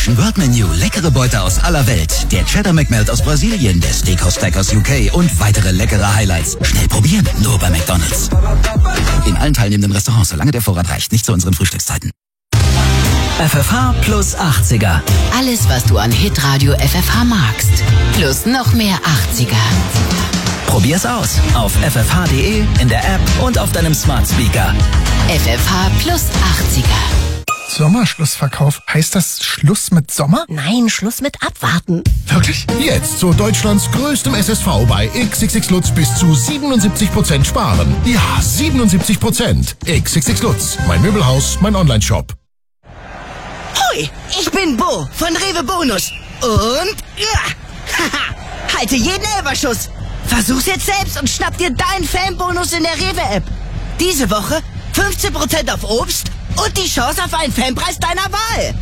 Zwischen World-Menü, leckere Beute aus aller Welt, der Cheddar McMelt aus Brasilien, der Steakhouse Stack aus UK und weitere leckere Highlights. Schnell probieren, nur bei McDonald's. In allen teilnehmenden Restaurants, solange der Vorrat reicht, nicht zu unseren Frühstückszeiten. FFH plus 80er. Alles, was du an Hitradio FFH magst. Plus noch mehr 80er. Probier's aus auf ffh.de, in der App und auf deinem Smart Speaker. FFH plus 80er. Sommerschlussverkauf. Heißt das Schluss mit Sommer? Nein, Schluss mit Abwarten. Wirklich? Jetzt zu Deutschlands größtem SSV bei XXX Lutz bis zu 77% sparen. Ja, 77%. XXX Lutz. Mein Möbelhaus, mein Onlineshop. Hoi, ich bin Bo von Rewe Bonus. Und halte jeden Elberschuss. Versuch's jetzt selbst und schnapp dir deinen Fanbonus in der Rewe-App. Diese Woche 15% auf Obst und die Chance auf einen Fanpreis deiner Wahl.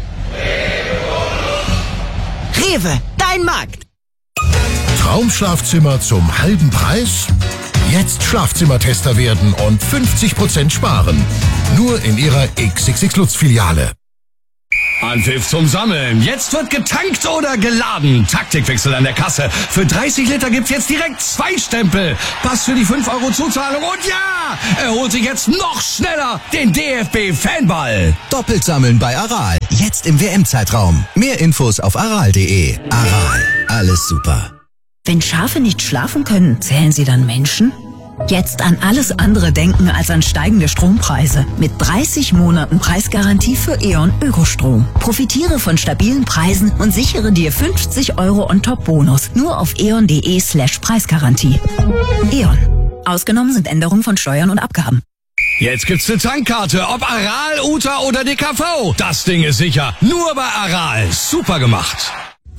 Rewe, dein Markt. Traumschlafzimmer zum halben Preis? Jetzt Schlafzimmertester werden und 50% sparen. Nur in Ihrer XXX Lutz Filiale. Anpfiff zum Sammeln. Jetzt wird getankt oder geladen. Taktikwechsel an der Kasse. Für 30 Liter gibt's jetzt direkt 2 Stempel. Pass für die 5 € Zuzahlung. Und ja, er holt sich jetzt noch schneller den DFB-Fanball. Doppelt sammeln bei Aral. Jetzt im WM-Zeitraum. Mehr Infos auf aral.de. Aral. Alles super. Wenn Schafe nicht schlafen können, zählen sie dann Menschen? Jetzt an alles andere denken als an steigende Strompreise. Mit 30 Monaten Preisgarantie für E.ON Ökostrom. Profitiere von stabilen Preisen und sichere dir 50 € On-Top-Bonus. Nur auf eon.de/Preisgarantie. E.ON. Ausgenommen sind Änderungen von Steuern und Abgaben. Jetzt gibt's eine Tankkarte, ob Aral, Uta oder DKV. Das Ding ist sicher. Nur bei Aral. Super gemacht.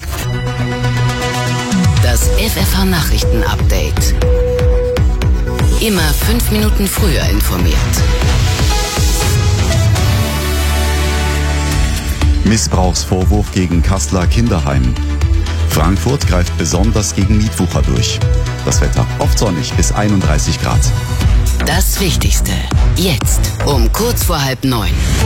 Das FFH-Nachrichten-Update. Immer 5 Minuten früher informiert. Missbrauchsvorwurf gegen Kasseler Kinderheim. Frankfurt greift besonders gegen Mietwucher durch. Das Wetter oft sonnig bis 31 Grad. Das Wichtigste. Jetzt um kurz vor 8:30.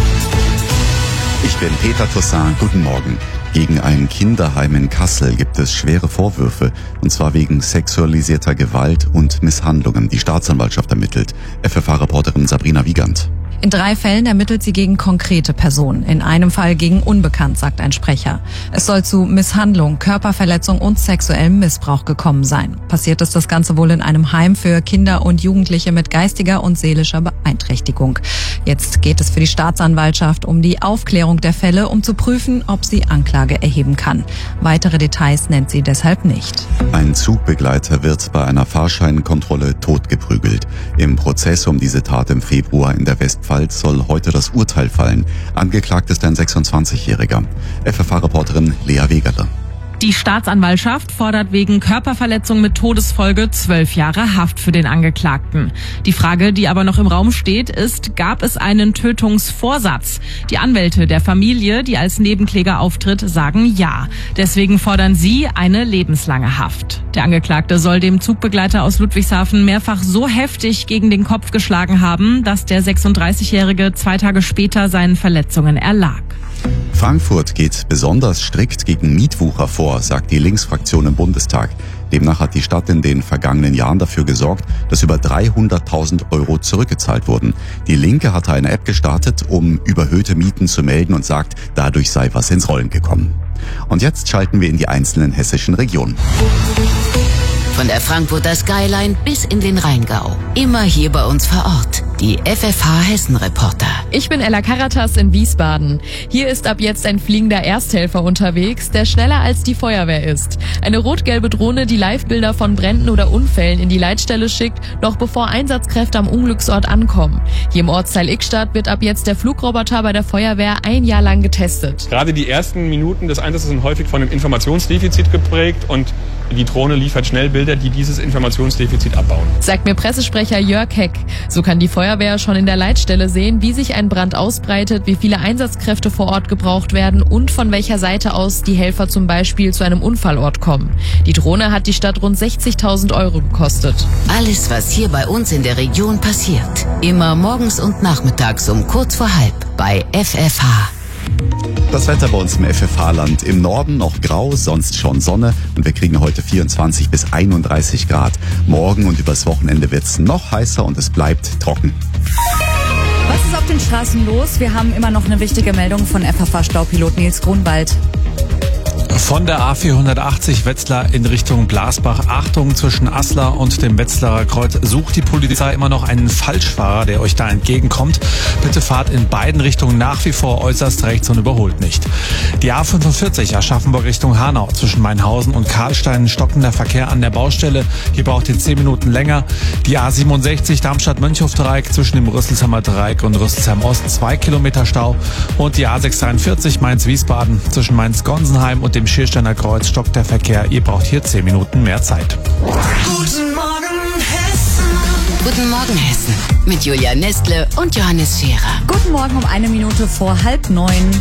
Ich bin Peter Toussaint. Guten Morgen. Gegen ein Kinderheim in Kassel gibt es schwere Vorwürfe, und zwar wegen sexualisierter Gewalt und Misshandlungen. Die Staatsanwaltschaft ermittelt. FFH-Reporterin Sabrina Wiegand. In 3 Fällen ermittelt sie gegen konkrete Personen. In einem Fall gegen unbekannt, sagt ein Sprecher. Es soll zu Misshandlung, Körperverletzung und sexuellem Missbrauch gekommen sein. Passiert ist das Ganze wohl in einem Heim für Kinder und Jugendliche mit geistiger und seelischer Beeinträchtigung. Jetzt geht es für die Staatsanwaltschaft um die Aufklärung der Fälle, um zu prüfen, ob sie Anklage erheben kann. Weitere Details nennt sie deshalb nicht. Ein Zugbegleiter wird bei einer Fahrscheinkontrolle totgeprügelt. Im Prozess um diese Tat im Februar in der Westpfalz soll heute das Urteil fallen. Angeklagt ist ein 26-Jähriger. FFH-Reporterin Lea Wegerle. Die Staatsanwaltschaft fordert wegen Körperverletzung mit Todesfolge 12 Jahre Haft für den Angeklagten. Die Frage, die aber noch im Raum steht, ist, gab es einen Tötungsvorsatz? Die Anwälte der Familie, die als Nebenkläger auftritt, sagen ja. Deswegen fordern sie eine lebenslange Haft. Der Angeklagte soll dem Zugbegleiter aus Ludwigshafen mehrfach so heftig gegen den Kopf geschlagen haben, dass der 36-Jährige 2 Tage später seinen Verletzungen erlag. Frankfurt geht besonders strikt gegen Mietwucher vor, sagt die Linksfraktion im Bundestag. Demnach hat die Stadt in den vergangenen Jahren dafür gesorgt, dass über 300.000 € zurückgezahlt wurden. Die Linke hatte eine App gestartet, um überhöhte Mieten zu melden, und sagt, dadurch sei was ins Rollen gekommen. Und jetzt schalten wir in die einzelnen hessischen Regionen. Von der Frankfurter Skyline bis in den Rheingau. Immer hier bei uns vor Ort. Die FFH-Hessen-Reporter. Ich bin Ella Karatas in Wiesbaden. Hier ist ab jetzt ein fliegender Ersthelfer unterwegs, der schneller als die Feuerwehr ist. Eine rot-gelbe Drohne, die Livebilder von Bränden oder Unfällen in die Leitstelle schickt, noch bevor Einsatzkräfte am Unglücksort ankommen. Hier im Ortsteil Ickstadt wird ab jetzt der Flugroboter bei der Feuerwehr 1 Jahr lang getestet. Gerade die ersten Minuten des Einsatzes sind häufig von einem Informationsdefizit geprägt, und die Drohne liefert schnell Bilder, die dieses Informationsdefizit abbauen. Sagt mir Pressesprecher Jörg Heck. So kann die Feuerwehr schon in der Leitstelle sehen, wie sich ein Brand ausbreitet, wie viele Einsatzkräfte vor Ort gebraucht werden und von welcher Seite aus die Helfer zum Beispiel zu einem Unfallort kommen. Die Drohne hat die Stadt rund 60.000 € gekostet. Alles, was hier bei uns in der Region passiert. Immer morgens und nachmittags um kurz vor 8:30 bei FFH. Das Wetter bei uns im FFH-Land. Im Norden noch grau, sonst schon Sonne und wir kriegen heute 24 bis 31 Grad. Morgen und übers Wochenende wird's noch heißer und es bleibt trocken. Was ist auf den Straßen los? Wir haben immer noch eine wichtige Meldung von FFH-Staupilot Nils Grunwald. Von der A480 Wetzlar in Richtung Blasbach. Achtung, zwischen Aslar und dem Wetzlarer Kreuz sucht die Polizei immer noch einen Falschfahrer, der euch da entgegenkommt. Bitte fahrt in beiden Richtungen nach wie vor äußerst rechts und überholt nicht. Die A45 Aschaffenburg Richtung Hanau. Zwischen Mainhausen und Karlstein stockender Verkehr an der Baustelle. Hier braucht ihr 10 Minuten länger. Die A67 Darmstadt-Mönchhof-Dreieck zwischen dem Rüsselsheimer Dreieck und Rüsselsheim Ost 2 Kilometer Stau. Und die A643 Mainz-Wiesbaden zwischen Mainz-Gonsenheim und dem Schiersteiner Kreuz stockt der Verkehr. Ihr braucht hier 10 Minuten mehr Zeit. Guten Morgen, Hessen. Guten Morgen, Hessen. Mit Julia Nestle und Johannes Scherer. Guten Morgen um 1 Minute vor 8:30.